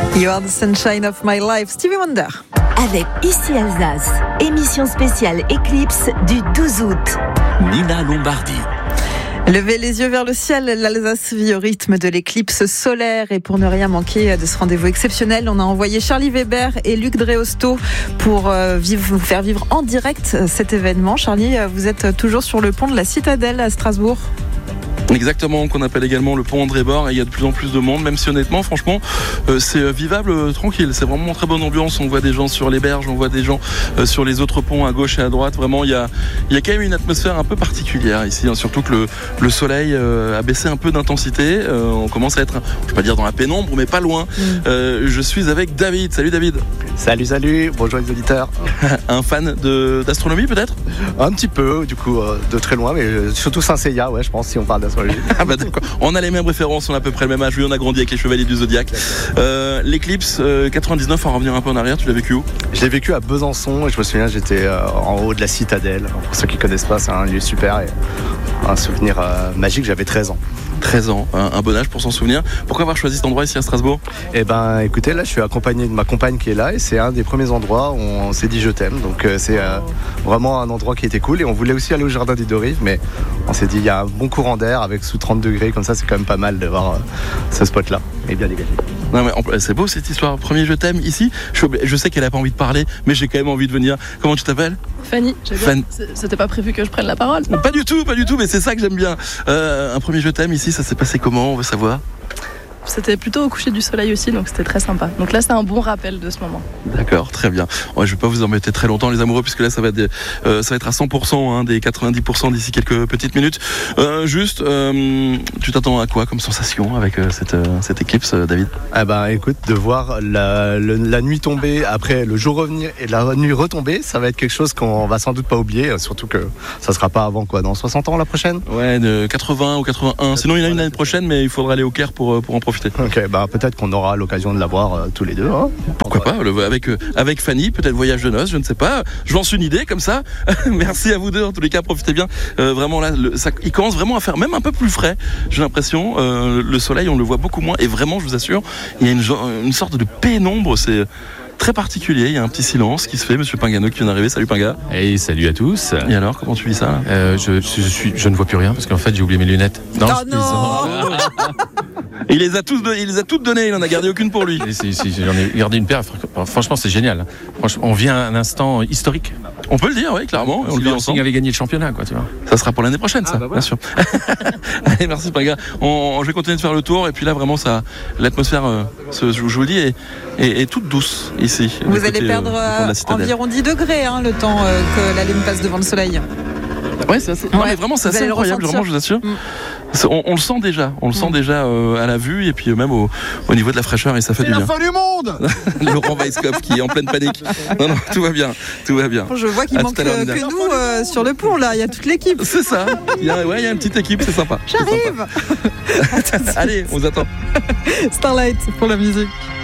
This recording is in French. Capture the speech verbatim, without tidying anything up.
You are the sunshine of my life, Stevie Wonder. Avec Ici Alsace, émission spéciale Éclipse du douze août. Nina Lombardi. Levez les yeux vers le ciel, l'Alsace vit au rythme de l'éclipse solaire. Et pour ne rien manquer de ce rendez-vous exceptionnel, on a envoyé Charlie Weber et Luc Dreosto pour vivre, vous faire vivre en direct cet événement. Charlie, vous êtes toujours sur le pont de la Citadelle à Strasbourg. Exactement, qu'on appelle également le pont André Bord, et il y a de plus en plus de monde, même si honnêtement, franchement, euh, c'est vivable, euh, tranquille, c'est vraiment une très bonne ambiance. On voit des gens sur les berges, on voit des gens euh, sur les autres ponts à gauche et à droite. Vraiment, il y a, il y a quand même une atmosphère un peu particulière ici, hein, surtout que le, le soleil euh, a baissé un peu d'intensité. Euh, on commence à être, je ne vais pas dire dans la pénombre, mais pas loin. Mm. Euh, je suis avec David. Salut David. Salut, salut, bonjour les auditeurs. Un fan de, d'astronomie peut-être ? Un petit peu, du coup, euh, de très loin, mais surtout Saint-Seiya, ouais, je pense, si on parle d'astronomie. Ah bah d'accord. On a les mêmes références, on a à peu près le même âge. Oui, on a grandi avec les Chevaliers du Zodiaque. Euh, l'éclipse euh, quatre-vingt-dix-neuf, on va revenir un peu en arrière. Tu l'as vécu où ? Je l'ai vécu à Besançon et je me souviens, j'étais euh, en haut de la Citadelle. Pour ceux qui ne connaissent pas, c'est un lieu super et un souvenir euh, magique. J'avais treize ans. treize ans, un, un bon âge pour s'en souvenir. Pourquoi avoir choisi cet endroit ici à Strasbourg ? Eh ben, écoutez, là, je suis accompagné de ma compagne qui est là et c'est un des premiers endroits où on s'est dit je t'aime. Donc, euh, c'est euh, vraiment un endroit qui était cool et on voulait aussi aller au jardin des Deux Rives, mais on s'est dit il y a un bon courant d'air avec sous trente degrés comme ça, c'est quand même pas mal de voir euh, ce spot-là et bien dégagé. Non mais c'est beau cette histoire. Premier je t'aime ici. Je, je sais qu'elle a pas envie de parler, mais j'ai quand même envie de venir. Comment tu t'appelles ? Fanny. Fanny. C'était pas prévu que je prenne la parole. Pas du tout, pas du tout. Mais c'est ça que j'aime bien. Euh, un premier je t'aime ici, ça s'est passé comment ? On veut savoir. C'était plutôt au coucher du soleil aussi, donc c'était très sympa. Donc là, c'est un bon rappel de ce moment. D'accord, très bien. Ouais, je vais pas vous embêter très longtemps, les amoureux, puisque là, ça va être, euh, ça va être à cent pour cent, hein, des quatre-vingt-dix pour cent d'ici quelques petites minutes. Euh, juste, euh, tu t'attends à quoi comme sensation avec euh, cette, euh, cette éclipse, euh, David ? Eh ben, écoute, de voir la, le, la nuit tomber, après le jour revenir et la nuit retomber, ça va être quelque chose qu'on va sans doute pas oublier, surtout que ça sera pas avant quoi, dans soixante ans la prochaine ? Ouais, de quatre-vingts ou quatre-vingt-un. Sinon, il y en a une l'année prochaine, mais il faudra aller au Caire pour, pour en profiter. Ok, bah peut-être qu'on aura l'occasion de la voir euh, tous les deux. Hein. Pourquoi pas, le, avec, euh, avec Fanny, peut-être voyage de noces, je ne sais pas. Je lance une idée comme ça. Merci à vous deux, en tous les cas, profitez bien. Euh, vraiment là, le, ça, il commence vraiment à faire même un peu plus frais, j'ai l'impression. Euh, le soleil, on le voit beaucoup moins. Et vraiment, je vous assure, il y a une, une sorte de pénombre, c'est très particulier. Il y a un petit silence qui se fait. Monsieur Pingano qui vient d'arriver. Salut Pinga. Hey, salut à tous. Et alors, comment tu vis ça ? euh, je, je, suis, je ne vois plus rien parce qu'en fait, j'ai oublié mes lunettes. Non, oh non. Il les a tous, il les a toutes données. Il n'en a gardé aucune pour lui. Si, si, j'en ai gardé une paire. Franchement, c'est génial. Franchement, on vient à un instant historique. On peut le dire, oui, clairement. On si le vit ensemble. Si avait gagné le championnat, quoi, tu vois. Ça sera pour l'année prochaine, ça, ah, bah voilà. Bien sûr. Allez, merci Pinga. On, on, je vais continuer de faire le tour et puis là, vraiment, ça, l'atmosphère, euh, je, je vous le dis, est, est, est toute douce ici. Vous allez côté, perdre euh, environ dix degrés, hein, le temps euh, que la lune passe devant le soleil. Ouais, c'est assez, ouais, non, mais vraiment, c'est assez incroyable, vraiment, je vous assure. Mm. On, on le sent déjà, on le sent mmh. déjà euh, à la vue et puis même au, au niveau de la fraîcheur et ça fait c'est du bien. C'est la fin du monde. Laurent Weisskopf qui est en pleine panique. Non, non, tout va bien, tout va bien. Je vois qu'il à manque euh, que nous euh, sur le pont là, il y a toute l'équipe. C'est ça, il y a, ouais, il y a une petite équipe, c'est sympa. J'arrive. C'est sympa. Allez, on vous attend. Starlight pour la musique.